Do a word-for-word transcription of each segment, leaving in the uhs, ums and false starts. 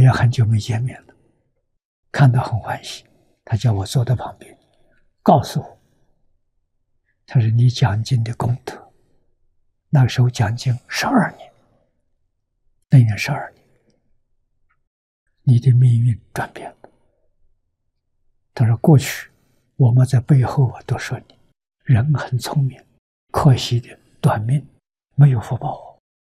也很久没见面了，看到很欢喜，他叫我坐在旁边，告诉我，他说你讲经的功德，那个时候讲经十二年，那年十二年，你的命运转变了。他说过去我们在背后啊都说你人很聪明，可惜的短命，没有福报。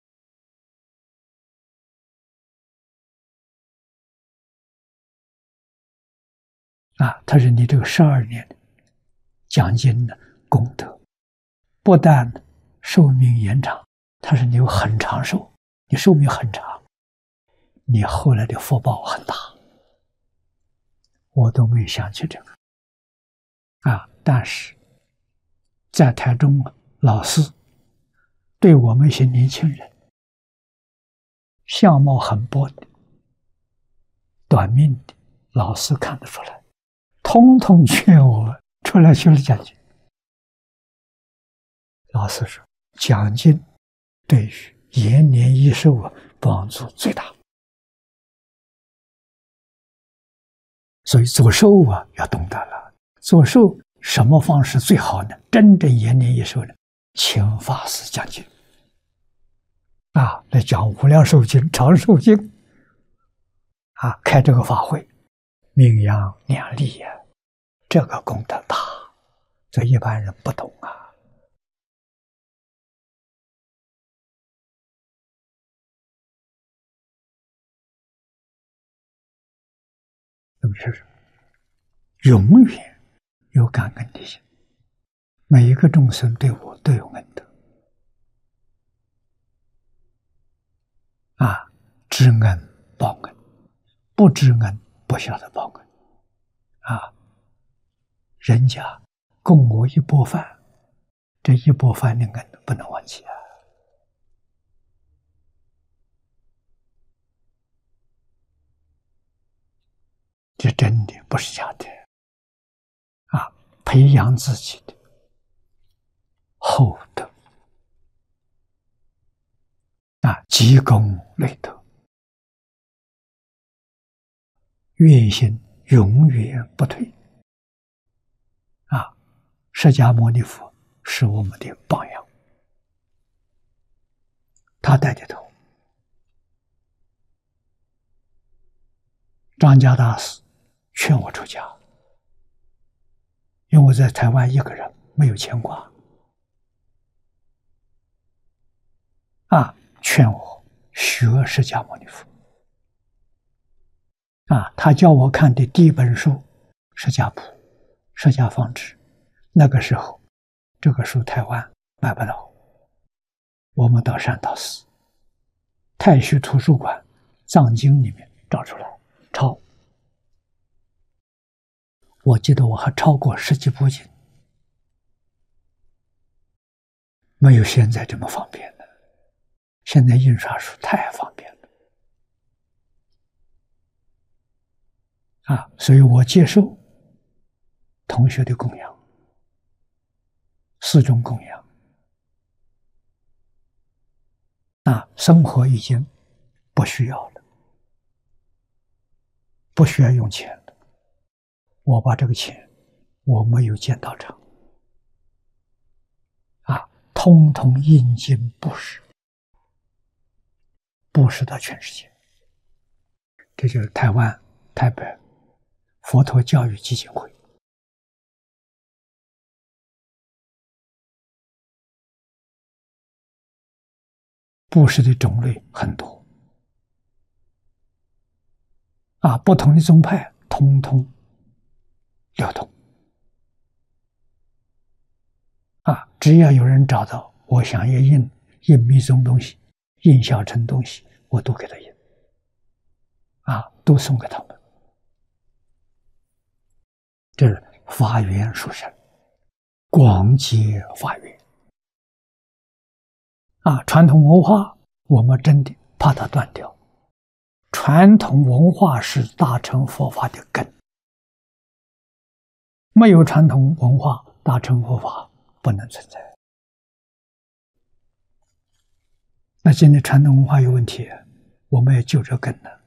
啊，他说你这个十二年讲经的功德，不但寿命延长，他说你有很长寿，你寿命很长，你后来的福报很大，我都没有想起这个。啊，但是在台中老师对我们一些年轻人相貌很薄的、短命的，老师看得出来，通通劝我出来学了讲经。老师说，讲经对于延年益寿啊帮助最大，所以做寿啊要懂得了。做寿什么方式最好呢？真正延年益寿呢？请法师讲经啊，来讲无量寿经、长寿经啊，开这个法会，名扬两利呀，这个功德大，这一般人不懂啊。那么是永远有感恩的心，每一个众生对我都有恩德啊，知恩报恩，不知恩不晓得报恩啊。人家供我一钵饭，这一钵饭的恩不能忘记啊。这真的不是假的啊！培养自己的厚德啊，积功累德，愿心永远不退啊！释迦牟尼佛是我们的榜样，他带的头。张家大师劝我出家，因为我在台湾一个人，没有牵挂啊，劝我学释迦牟尼佛啊。他叫我看的第一本书《释迦谱》《释迦方志》，那个时候这个书台湾买不到，我们到善导寺太虚图书馆藏经里面找出来抄。我记得我还抄过十几部经，没有现在这么方便的。现在印刷术太方便了啊！所以我接受同学的供养，四种供养啊，生活已经不需要了，不需要用钱了。我把这个钱，我没有见到场啊，通通印经布施，布施到全世界。这就是台湾台北佛陀教育基金会。布施的种类很多啊，不同的宗派通通流通啊，只要有人找到我想要印印密宗东西、印小乘东西，我都给他印啊，都送给他们。这是法缘殊胜，广结法缘啊！传统文化我们真的怕它断掉，传统文化是大乘佛法的根。没有传统文化，大乘佛法不能存在。那现在传统文化有问题，我们要救这根呢。